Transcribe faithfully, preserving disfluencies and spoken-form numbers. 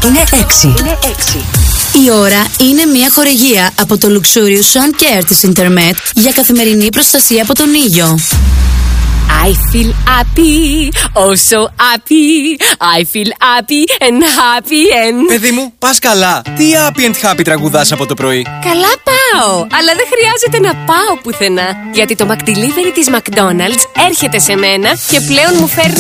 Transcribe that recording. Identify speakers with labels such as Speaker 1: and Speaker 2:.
Speaker 1: είναι έξι.
Speaker 2: Είναι έξι.
Speaker 1: Η ώρα είναι μια χορηγία από το Luxurious Sun Care της Intermed για καθημερινή προστασία από τον ήλιο.
Speaker 3: I feel happy, oh so happy. I feel happy and happy and...
Speaker 4: Παιδί μου, πας καλά. Τι happy and happy τραγουδάς από το πρωί?
Speaker 3: Καλά πάω, αλλά δεν χρειάζεται να πάω πουθενά. Γιατί το McDelivery της McDonald's έρχεται σε μένα και πλέον μου φέρνει